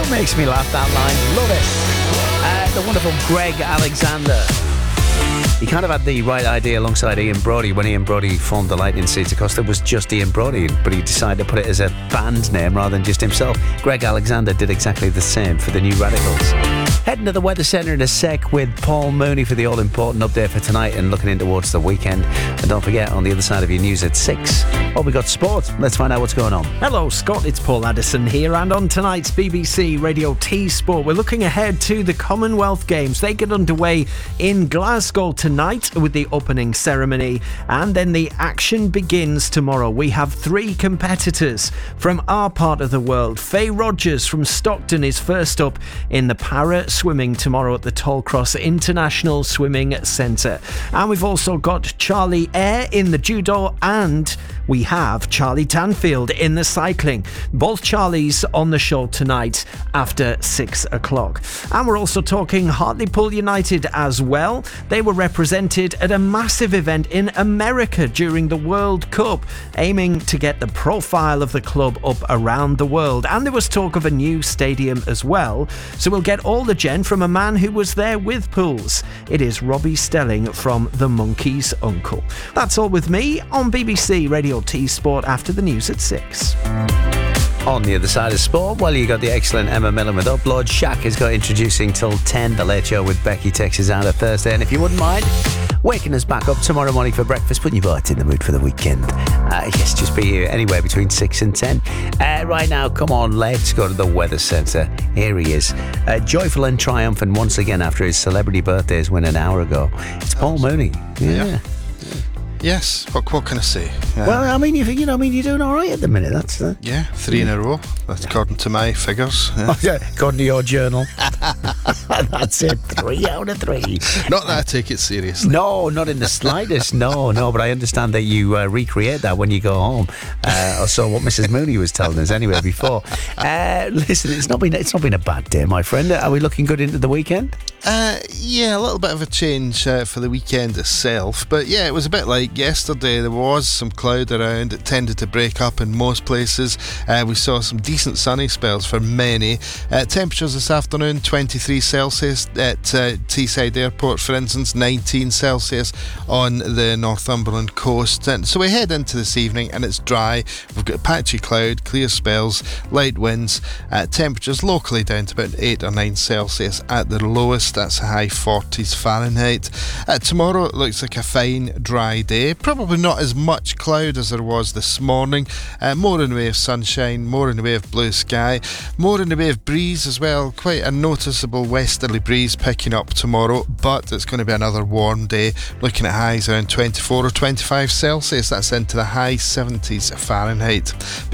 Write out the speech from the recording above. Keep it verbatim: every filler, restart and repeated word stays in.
Still makes me laugh, that line. Love it. Uh, the wonderful Greg Alexander. He kind of had the right idea alongside Ian Brody when Ian Brody formed the Lightning Seeds. Of course, there was just Ian Brody, but he decided to put it as a band name rather than just himself. Greg Alexander did exactly the same for the New Radicals. Heading to the Weather Centre in a sec with Paul Mooney for the all-important update for tonight and looking in towards the weekend. And don't forget, on the other side of your news at six, well, we got sport. Let's find out what's going on. Hello, Scott. It's Paul Addison here, and on tonight's B B C Radio T Sport, we're looking ahead to the Commonwealth Games. They get underway in Glasgow tonight with the opening ceremony, and then the action begins tomorrow. We have three competitors from our part of the world. Faye Rogers from Stockton is first up in the para swimming tomorrow at the Tollcross International Swimming Centre. And we've also got Charlie Eyre in the judo, and we have Charlie Tanfield in the cycling. Both Charlies on the show tonight after six o'clock. And we're also talking Hartlepool United as well. They were represented at a massive event in America during the World Cup, aiming to get the profile of the club up around the world. And there was talk of a new stadium as well. So we'll get all the gen from a man who was there with Pools. It is Robbie Stelling from The Monkey's Uncle. That's all with me on B B C Radio T Sport after the news at six. On the other side of sport, well, you got the excellent Emma Millen with Upload. Shaq has got introducing till ten, The Late Show with Becky Texas out of Thursday. And if you wouldn't mind waking us back up tomorrow morning for breakfast, putting your body in the mood for the weekend. Uh, yes, just be here anywhere between six and ten. Uh, right now, come on, let's go to the Weather Centre. Here he is. Uh, joyful and triumphant once again after his celebrity birthdays win an hour ago. It's Paul Mooney. Yeah. yeah. Yes, what, what can I say? Uh, well, I mean, you, you know, I mean, you're doing all right at the minute. That's uh, yeah, three in a row. That's according to my figures. Yeah. Oh, yeah, according to your journal. That's it, three out of three. Not that I take it seriously. No, not in the slightest. No, no. But I understand that you uh, recreate that when you go home. Uh, or so what Missus Mooney was telling us anyway before. Uh, listen, it's not been it's not been a bad day, my friend. Are we looking good into the weekend? Uh, yeah, a little bit of a change uh, for the weekend itself, but yeah, it was a bit like yesterday. There was some cloud around. It tended to break up in most places. Uh, we saw some decent sunny spells for many. Uh, temperatures this afternoon, twenty-three Celsius at uh, Teesside Airport, for instance, nineteen Celsius on the Northumberland coast. And so we head into this evening and it's dry. We've got patchy cloud, clear spells, light winds. Uh, temperatures locally down to about eight or nine Celsius at the lowest. That's a high forties Fahrenheit. Uh, tomorrow it looks like a fine dry day. Probably not as much cloud as there was this morning. Uh, more in the way of sunshine, more in the way of blue sky, more in the way of breeze as well. Quite a noticeable westerly breeze picking up tomorrow, but it's going to be another warm day. Looking at highs around twenty-four or twenty-five Celsius. That's into the high seventies Fahrenheit.